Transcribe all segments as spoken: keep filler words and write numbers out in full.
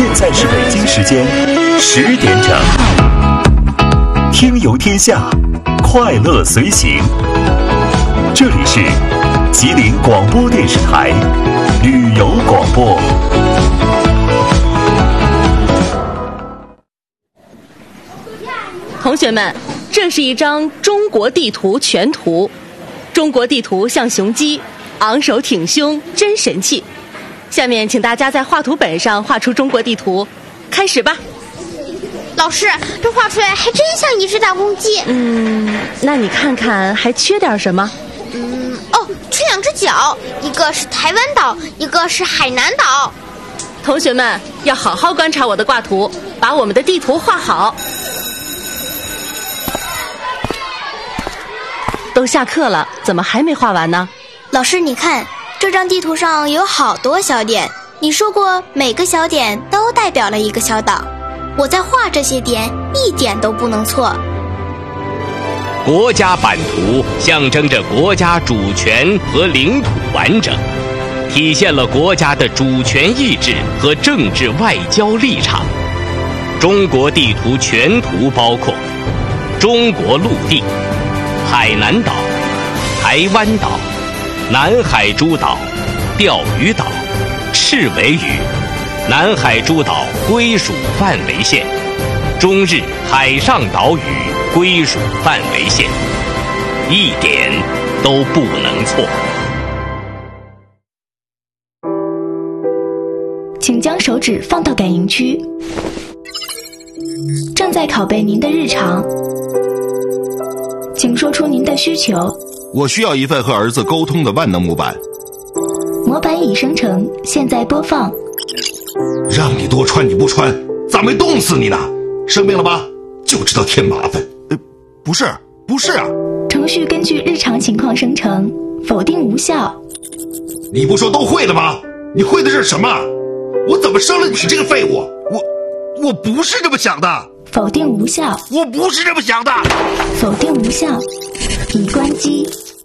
现在是北京时间十点整，听游天下，快乐随行。这里是吉林广播电视台旅游广播。 同学们，这是一张中国地图全图。中国地图像雄鸡，昂首挺胸，真神气。下面请大家在画图本上画出中国地图，开始吧。 老师，这画出来还真像一只大公鸡。 嗯，那你看看还缺点什么？ 嗯，哦，缺两只脚，一个是台湾岛，一个是海南岛。 同学们要好好观察我的挂图，把我们的地图画好。都下课了，怎么还没画完呢？ 老师，你看这张地图上有好多小点，你说过每个小点都代表了一个小岛，我在画这些点一点都不能错。 国家版图象征着国家主权和领土完整，体现了国家的主权意志和政治外交立场。中国地图全图包括中国陆地、海南岛、台湾岛、南海诸岛、钓鱼岛、赤尾屿、南海诸岛归属范围线、中日海上岛屿归属范围线，一点都不能错。 请将手指放到感应区，正在拷贝您的日常，请说出您的需求。 我需要一份和儿子沟通的万能模板。 模板已生成，现在播放。 让你多穿你不穿，咋没冻死你呢？生病了吧？就知道添麻烦。呃，不是，不是啊。 程序根据日常情况生成，否定无效。 你不说都会了吗？你会的是什么？我怎么生了你这个废物？我，我不是这么想的。 否定无效。 我不是这么想的。 否定无效，已关机。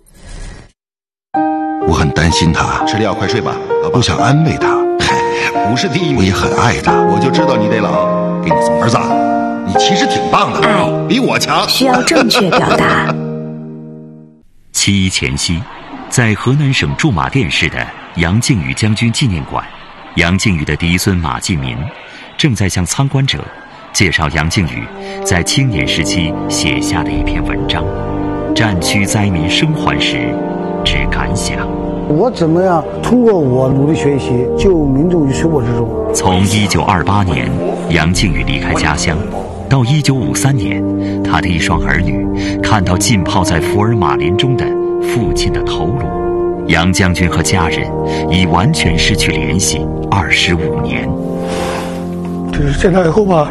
我很担心他，吃了药快睡吧。我想安慰他，不是第一名，我也很爱他，我就知道你得冷。给你送儿子，你其实挺棒的， 爱比我强。 需要正确表达。 七一前夕，在河南省驻马店市的杨靖宇将军纪念馆，杨靖宇的嫡孙马继民正在向参观者介绍杨靖宇在青年时期写下的一篇文章《战区灾民生还时之感想》。 我怎么样通过我努力学习，救民众于水火之中。 从一九二八年杨靖宇离开家乡，到一九五三年，他的一双儿女看到浸泡在福尔马林中的父亲的头颅，杨将军和家人已完全失去联系二十五年。 就是见他以后吧，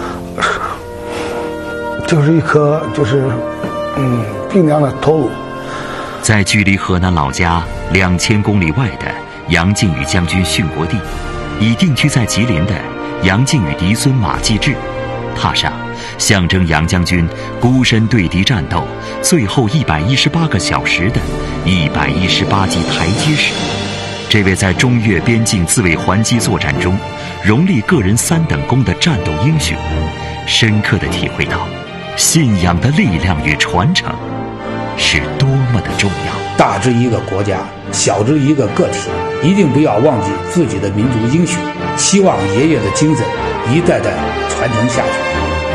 就是一颗就是嗯冰凉的头颅。 在距离河南老家两千公里外的杨靖宇将军殉国地，已定居在吉林的杨靖宇嫡孙马继志，踏上象征杨将军孤身对敌战斗最后一百一十八个小时的一百一十八级台阶时，这位在中越边境自卫还击作战中荣立个人三等功的战斗英雄，深刻地体会到信仰的力量与传承是多么的重要。 大至一个国家，小至一个个体，一定不要忘记自己的民族英雄，希望爷爷的精神一代代传承下去。